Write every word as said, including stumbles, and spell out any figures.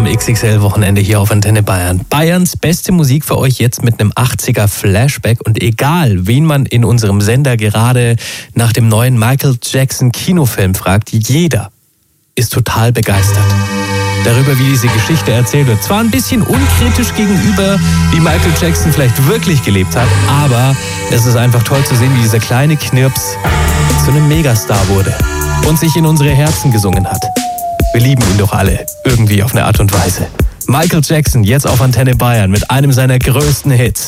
zum X X L-Wochenende hier auf Antenne Bayern. Bayerns beste Musik für euch jetzt mit einem achtziger-Flashback. Und egal, wen man in unserem Sender gerade nach dem neuen Michael Jackson-Kinofilm fragt, jeder ist total begeistert darüber, wie diese Geschichte erzählt wird. Zwar ein bisschen unkritisch gegenüber, wie Michael Jackson vielleicht wirklich gelebt hat, aber es ist einfach toll zu sehen, wie dieser kleine Knirps zu einem Megastar wurde und sich in unsere Herzen gesungen hat. Wir lieben ihn doch alle, irgendwie auf eine Art und Weise. Michael Jackson, jetzt auf Antenne Bayern mit einem seiner größten Hits.